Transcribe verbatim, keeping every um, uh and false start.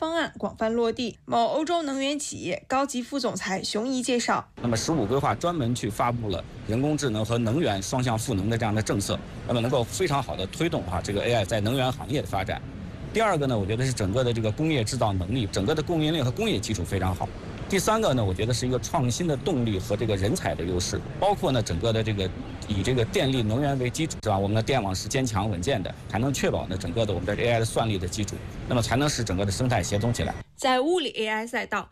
方案广泛落地。某欧洲能源企业高级副总裁熊怡介绍， 那么“十五”规划专门去发布了人工智能和能源双向赋能的这样的政策，那么能够非常好的推动啊这个 A I 在能源行业的发展。第二个呢，我觉得是整个的这个工业制造能力，整个的供应链和工业基础非常好。第三个呢，我觉得是一个创新的动力和这个人才的优势，包括呢整个的这个以这个电力能源为基础，是吧？我们的电网是坚强稳健的，才能确保呢整个的我们的 A I 的算力的基础，那么才能使整个的生态协同起来。 在物理 A I 赛道，